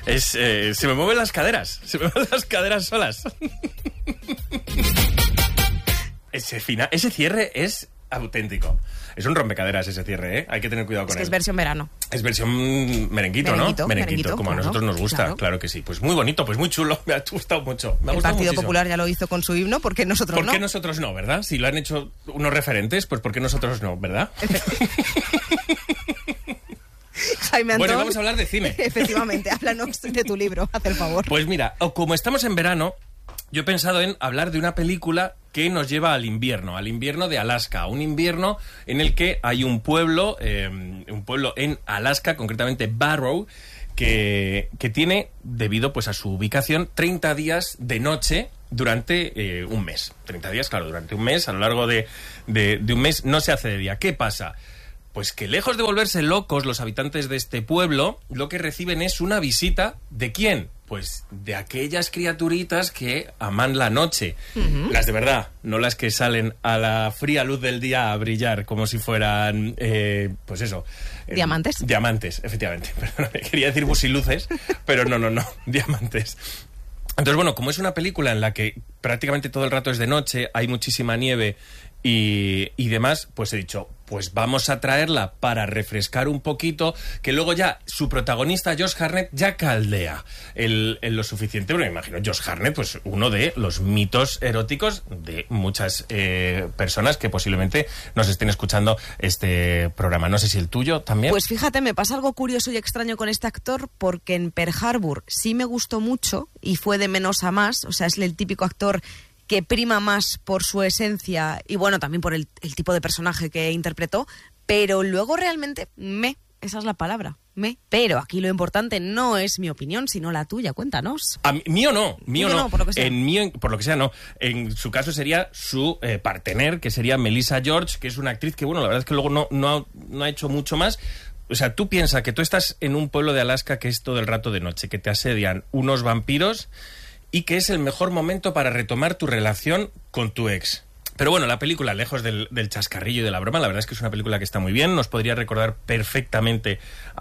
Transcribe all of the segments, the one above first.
Se me mueven las caderas solas. Ese cierre es auténtico. Es un rompecaderas ese cierre, ¿eh? Hay que tener cuidado con él. Es versión verano. Es versión merenguito, ¿no? Merenguito, como a nosotros nos gusta, claro que sí. Pues muy bonito, pues muy chulo, me ha gustado mucho. El Partido Popular ya lo hizo con su himno, ¿por qué nosotros no? ¿Por qué nosotros no, verdad? Si lo han hecho unos referentes, pues ¿por qué nosotros no, verdad? Jaime Antón, bueno, vamos a hablar de cine. Efectivamente, háblanos de tu libro, haz el favor. Pues mira, como estamos en verano, yo he pensado en hablar de una película que nos lleva al invierno de Alaska, un invierno en el que hay un pueblo en Alaska, concretamente Barrow, que tiene, debido pues a su ubicación, 30 días de noche durante un mes. 30 días, claro, durante un mes, a lo largo de un mes no se hace de día. ¿Qué pasa? Pues que lejos de volverse locos los habitantes de este pueblo, lo que reciben es una visita ¿de quién? Pues de aquellas criaturitas que aman la noche. Uh-huh. Las de verdad, no las que salen a la fría luz del día a brillar como si fueran, pues eso. ¿Diamantes? Diamantes, efectivamente. Perdóname, quería decir busiluces, pero no, diamantes. Entonces, bueno, como es una película en la que prácticamente todo el rato es de noche, hay muchísima nieve y demás, pues he dicho, pues vamos a traerla para refrescar un poquito, que luego ya su protagonista, Josh Hartnett, ya caldea lo suficiente. Bueno, me imagino, Josh Hartnett, pues uno de los mitos eróticos de muchas personas que posiblemente nos estén escuchando este programa. No sé si el tuyo también. Pues fíjate, me pasa algo curioso y extraño con este actor, porque en Pearl Harbor sí me gustó mucho y fue de menos a más, o sea, es el típico actor que prima más por su esencia y bueno, también por el tipo de personaje que interpretó, pero luego realmente esa es la palabra, pero aquí lo importante no es mi opinión, sino la tuya, cuéntanos. Mío no, por lo que sea. Por lo que sea, no. En su caso sería su partener, que sería Melissa George, que es una actriz que, bueno, la verdad es que luego no ha hecho mucho más. O sea, tú piensas que tú estás en un pueblo de Alaska que es todo el rato de noche, que te asedian unos vampiros y que es el mejor momento para retomar tu relación con tu ex. Pero bueno, la película, lejos del chascarrillo y de la broma, la verdad es que es una película que está muy bien, nos podría recordar perfectamente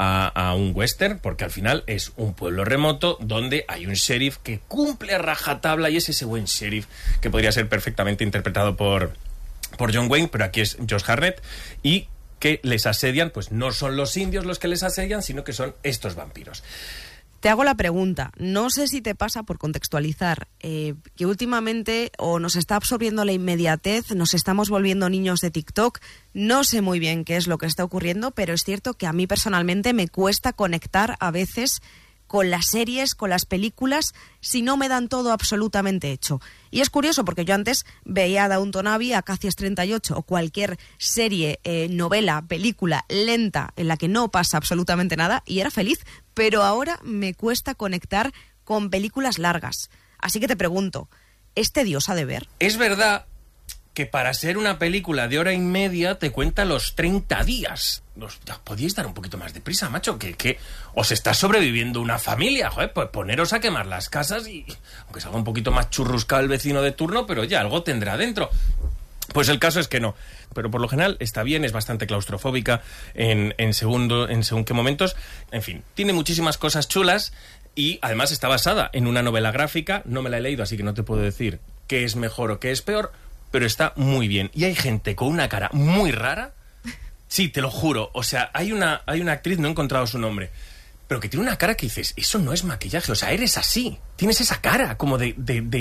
a un western, porque al final es un pueblo remoto donde hay un sheriff que cumple a rajatabla y es ese buen sheriff que podría ser perfectamente interpretado por John Wayne, pero aquí es Josh Hartnett, y que les asedian, pues no son los indios los que les asedian, sino que son estos vampiros. Te hago la pregunta, no sé si te pasa, por contextualizar, que últimamente o nos está absorbiendo la inmediatez, nos estamos volviendo niños de TikTok, no sé muy bien qué es lo que está ocurriendo, pero es cierto que a mí personalmente me cuesta conectar a veces con las series, con las películas, si no me dan todo absolutamente hecho. Y es curioso porque yo antes veía a Downton Abbey, a Acacias 38 o cualquier serie, novela, película lenta en la que no pasa absolutamente nada y era feliz, pero ahora me cuesta conectar con películas largas. Así que te pregunto, ¿es tediosa de ver? Es verdad que para ser una película de hora y media te cuenta los 30 días. Podíais dar un poquito más de prisa, macho, que os está sobreviviendo una familia, joder, pues poneros a quemar las casas y aunque salga un poquito más churruscado el vecino de turno, pero ya algo tendrá dentro. Pues el caso es que no, pero por lo general está bien, es bastante claustrofóbica en según qué momentos, en fin, tiene muchísimas cosas chulas y además está basada en una novela gráfica, no me la he leído, así que no te puedo decir qué es mejor o qué es peor, pero está muy bien. Y hay gente con una cara muy rara, sí, te lo juro, o sea, hay una actriz, no he encontrado su nombre, pero que tiene una cara que dices, eso no es maquillaje, o sea, eres así, tienes esa cara como de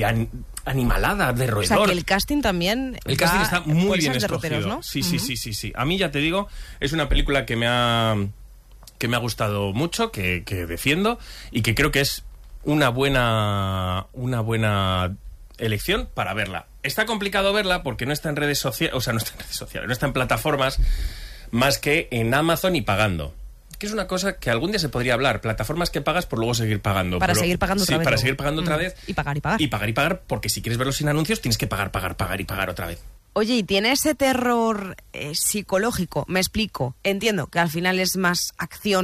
animalada, de roedor. O sea, que el casting también... El casting está muy bien escogido. Derroteros, ¿no? Sí. A mí, ya te digo, es una película que me ha gustado mucho, que defiendo y que creo que es una buena elección para verla. Está complicado verla porque no está en redes sociales, o sea, no está en plataformas más que en Amazon y pagando. Que es una cosa que algún día se podría hablar. Plataformas que pagas por luego seguir pagando. Seguir pagando otra vez. Para seguir pagando otra vez. Y pagar. Y pagar, porque si quieres verlo sin anuncios tienes que pagar otra vez. Oye, ¿y tiene ese terror psicológico? Me explico. Entiendo que al final es más acción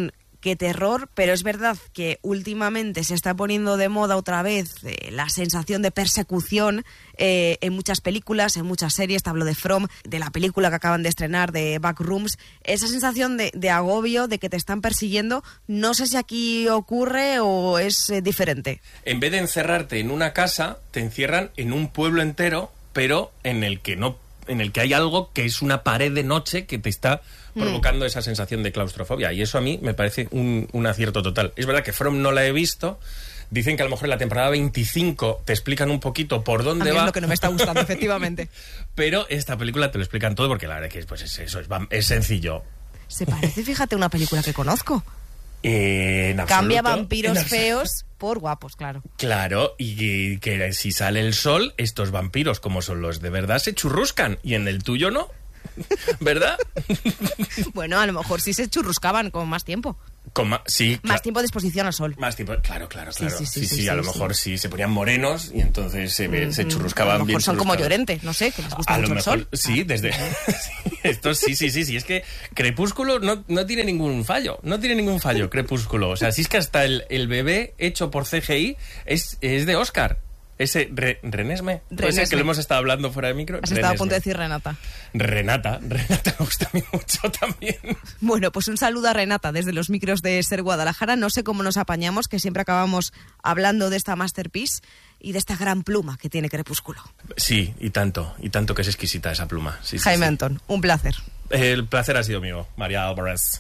que terror, pero es verdad que últimamente se está poniendo de moda otra vez la sensación de persecución en muchas películas, en muchas series. Te hablo de From, de la película que acaban de estrenar, de Backrooms. Esa sensación de agobio, de que te están persiguiendo, no sé si aquí ocurre o es diferente. En vez de encerrarte en una casa, te encierran en un pueblo entero, pero en el que hay algo que es una pared de noche que te está provocando esa sensación de claustrofobia. Y eso a mí me parece un acierto total. Es verdad que From no la he visto. Dicen que a lo mejor en la temporada 25 te explican un poquito por dónde va. Es lo que no me está gustando, efectivamente. Pero esta película te lo explican todo, porque la verdad es que pues es sencillo. Se parece, fíjate, a una película que conozco. En absoluto, cambia vampiros feos por guapos, claro. Claro, y que si sale el sol, estos vampiros, como son los de verdad, se churruscan. Y en el tuyo no. ¿Verdad? Bueno, a lo mejor sí se churruscaban con más tiempo. Sí, más tiempo de exposición al sol. Más tiempo, claro. Sí, a lo mejor sí se ponían morenos y entonces se churruscaban bien. A lo mejor son como Llorente, no sé, que les gusta mucho el sol. Sí, desde... Esto sí. Es que Crepúsculo no tiene ningún fallo. No tiene ningún fallo, Crepúsculo. O sea, si es que hasta el bebé hecho por CGI es de Oscar. Ese Renesme. Ese que lo hemos estado hablando fuera de micro. Has estado a punto de decir Renata. Renata me gusta a mí mucho también. Bueno, pues un saludo a Renata desde los micros de Ser Guadalajara. No sé cómo nos apañamos, que siempre acabamos hablando de esta masterpiece y de esta gran pluma que tiene Crepúsculo. Sí, y tanto que es exquisita esa pluma. Sí, Jaime Antón, un placer. El placer ha sido mío, María Álvarez.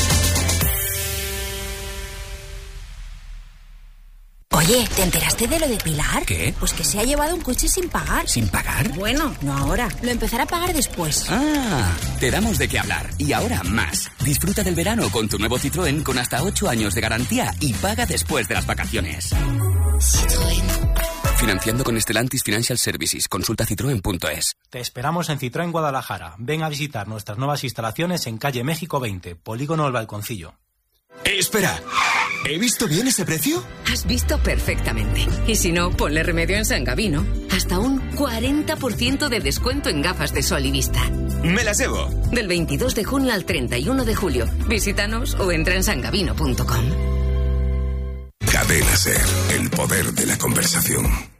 Oye, ¿te enteraste de lo de Pilar? ¿Qué? Pues que se ha llevado un coche sin pagar. ¿Sin pagar? Bueno, no ahora. Lo empezará a pagar después. Ah, te damos de qué hablar. Y ahora más. Disfruta del verano con tu nuevo Citroën con hasta 8 años de garantía y paga después de las vacaciones. Citroën. Financiando con Stellantis Financial Services. Consulta citroen.es. Te esperamos en Citroën Guadalajara. Ven a visitar nuestras nuevas instalaciones en calle México 20, Polígono El Balconcillo. Espera, ¿he visto bien ese precio? Has visto perfectamente. Y si no, ponle remedio en San Gabino. Hasta un 40% de descuento en gafas de sol y vista. Me las llevo. Del 22 de junio al 31 de julio. Visítanos o entra en sangabino.com. Cadena Ser, el poder de la conversación.